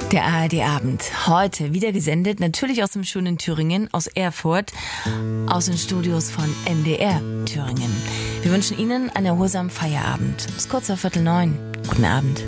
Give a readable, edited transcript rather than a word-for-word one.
Der ARD-Abend. Heute wieder gesendet, natürlich aus dem schönen Thüringen, aus Erfurt, aus den Studios von NDR Thüringen. Wir wünschen Ihnen einen erholsamen Feierabend. Bis kurz vor 8:45. Guten Abend.